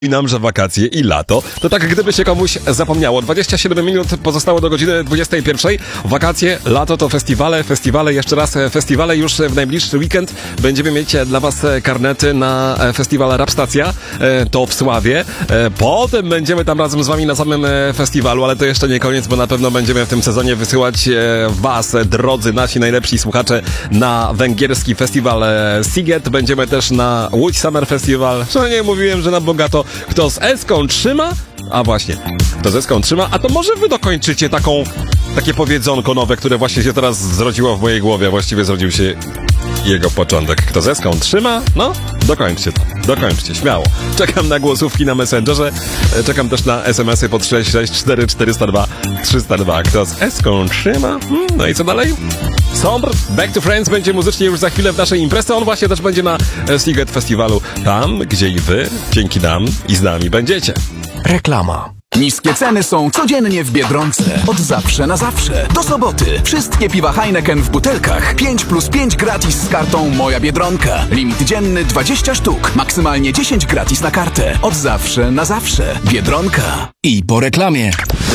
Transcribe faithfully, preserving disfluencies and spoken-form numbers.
Nam, że wakacje i lato, to tak gdyby się komuś zapomniało. dwadzieścia siedem minut pozostało do godziny dwudziestej pierwszej. Wakacje, lato to festiwale, festiwale, jeszcze raz festiwale. Już w najbliższy weekend będziemy mieć dla was karnety na festiwal Rapstacja, to w Sławie. Potem będziemy tam razem z wami na samym festiwalu, ale to jeszcze nie koniec, bo na pewno będziemy w tym sezonie wysyłać was, drodzy nasi najlepsi słuchacze, na węgierski festiwal Sziget. Będziemy też na Łódź Summer Festival. Co nie mówiłem, że na bogato. Kto z Eską trzyma? A właśnie, kto z Eską trzyma? A to może wy dokończycie taką, takie powiedzonko nowe, które właśnie się teraz zrodziło w mojej głowie. Właściwie zrodził się jego początek. Kto z Eską trzyma? No, dokończcie to. Dokończcie, śmiało. Czekam na głosówki na Messengerze. Czekam też na es em esy pod sześć sześć cztery cztery zero dwa trzy zero dwa. Kto z Eską trzyma? Hmm, no i co dalej? Sombr, Back to Friends będzie muzycznie już za chwilę w naszej imprezie. On właśnie też będzie na Sziget Festiwalu. Tam, gdzie i wy, dzięki nam i z nami będziecie. Reklama. Niskie ceny są codziennie w Biedronce. Od zawsze na zawsze. Do soboty. Wszystkie piwa Heineken w butelkach. pięć plus pięć gratis z kartą Moja Biedronka. Limit dzienny dwadzieścia sztuk. Maksymalnie dziesięć gratis na kartę. Od zawsze na zawsze. Biedronka. I po reklamie.